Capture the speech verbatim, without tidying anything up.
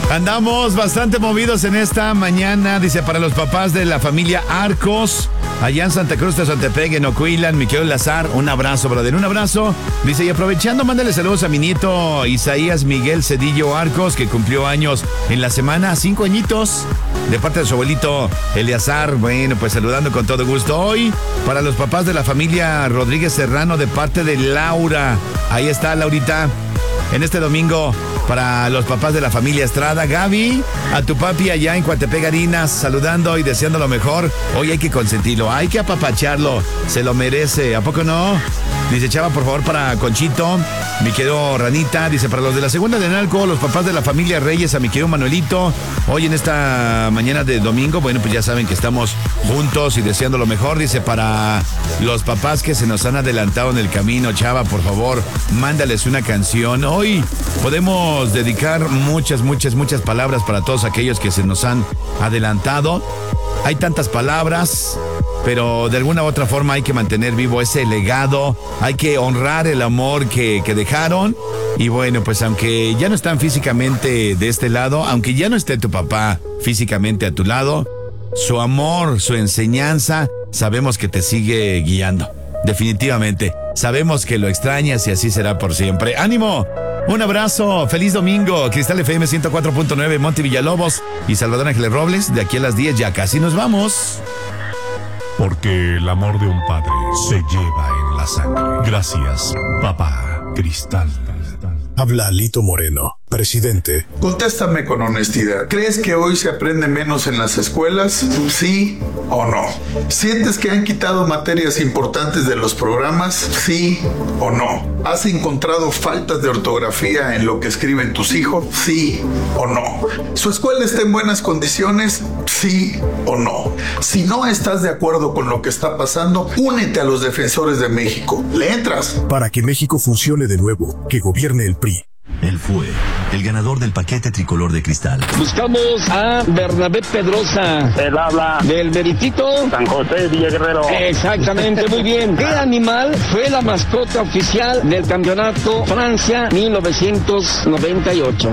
Andamos bastante movidos en esta mañana, dice, para los papás de la familia Arcos, allá en Santa Cruz de Santepec, en Ocuilan, Miquel Lazar, un abrazo, brother, un abrazo. Dice, y aprovechando, mándale saludos a mi nieto Isaías Miguel Cedillo Arcos, que cumplió años en la semana, cinco añitos, de parte de su abuelito Eleazar. Bueno, pues saludando con todo gusto. Hoy, para los papás de la familia Rodríguez Serrano, de parte de Laura. Ahí está, Laurita. En este domingo, para los papás de la familia Estrada, Gaby, a tu papi allá en Coatepec, Harinas, saludando y deseando lo mejor. Hoy hay que consentirlo, hay que apapacharlo, se lo merece, ¿a poco no? Dice Chava, por favor, para Conchito, mi querido Ranita. Dice, para los de la segunda de Nalco, los papás de la familia Reyes, a mi querido Manuelito. Hoy en esta mañana de domingo, bueno, pues ya saben que estamos juntos y deseando lo mejor. Dice, para los papás que se nos han adelantado en el camino, Chava, por favor, mándales una canción. Hoy podemos dedicar muchas, muchas, muchas palabras para todos aquellos que se nos han adelantado. Hay tantas palabras, pero de alguna u otra forma hay que mantener vivo ese legado, hay que honrar el amor que, que dejaron. Y bueno, pues aunque ya no están físicamente de este lado, aunque ya no esté tu papá físicamente a tu lado, su amor, su enseñanza, sabemos que te sigue guiando. Definitivamente, sabemos que lo extrañas y así será por siempre. ¡Ánimo! Un abrazo, feliz domingo. Cristal F M ciento cuatro punto nueve, Monte Villalobos y Salvador Ángeles Robles. De aquí a las diez ya casi nos vamos. Porque el amor de un padre se lleva en la sangre. Gracias, papá Cristal. Habla Alito Moreno, presidente. Contéstame con honestidad. ¿Crees que hoy se aprende menos en las escuelas? ¿Sí o no? ¿Sientes que han quitado materias importantes de los programas? ¿Sí o no? ¿Has encontrado faltas de ortografía en lo que escriben tus hijos? ¿Sí o no? ¿Su escuela está en buenas condiciones? ¿Sí o no? Si no estás de acuerdo con lo que está pasando, únete a los defensores de México. ¿Le entras? Para que México funcione de nuevo, que gobierne el P R I. Él fue el ganador del paquete tricolor de Cristal. Buscamos a Bernabé Pedrosa. Él habla del Veritito San José Villaguerrero. Exactamente, muy bien. ¿Qué animal fue la mascota oficial del campeonato Francia mil novecientos noventa y ocho?